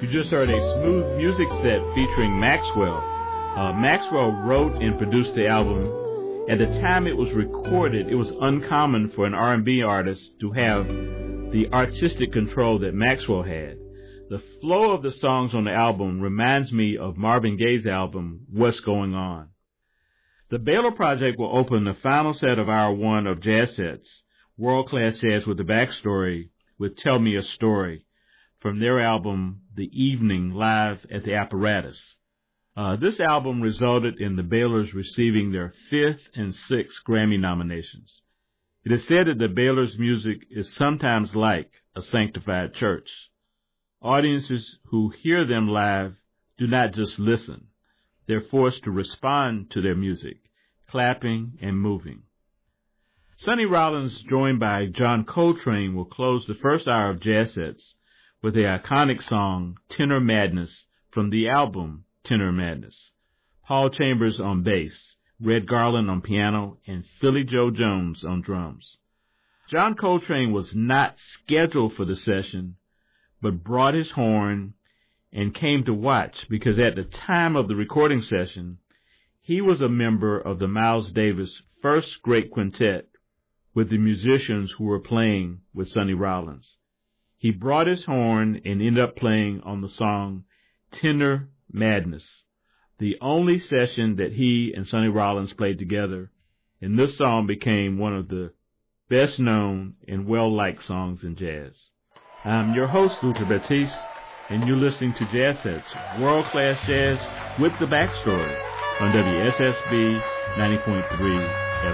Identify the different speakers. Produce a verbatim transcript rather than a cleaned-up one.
Speaker 1: You just heard a smooth music set featuring Maxwell. Uh, Maxwell wrote and produced the album. At the time it was recorded, it was uncommon for an R and B artist to have the artistic control that Maxwell had. The flow of the songs on the album reminds me of Marvin Gaye's album, What's Going On. The Baylor Project will open the final set of Hour One of Jazz Sets, World-Class Jazz with the Backstory, with Tell Me a Story, from their album, The Evening, live at the Apparatus. Uh, this album resulted in the Baylors receiving their fifth and sixth Grammy nominations. It is said that the Baylors' music is sometimes like a sanctified church. Audiences who hear them live do not just listen. They're forced to respond to their music, clapping and moving. Sonny Rollins, joined by John Coltrane, will close the first hour of Jazz Sets with the iconic song Tenor Madness from the album Tenor Madness. Paul Chambers on bass, Red Garland on piano, and Philly Joe Jones on drums. John Coltrane was not scheduled for the session, but brought his horn and came to watch because at the time of the recording session, he was a member of the Miles Davis First Great Quintet with the musicians who were playing with Sonny Rollins. He brought his horn and ended up playing on the song Tenor Madness, the only session that he and Sonny Rollins played together, and this song became one of the best known and well-liked songs in jazz. I'm your host, Luther Batiste, and you're listening to Jazz Sets, world-class jazz with the backstory on W S S B ninety point three